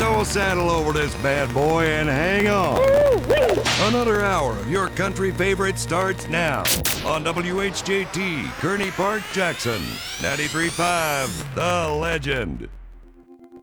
throw a saddle over this bad boy and hang on. Another hour of your country favorite starts now on WHJT, Kearney Park, Jackson. 93.5, The Legend.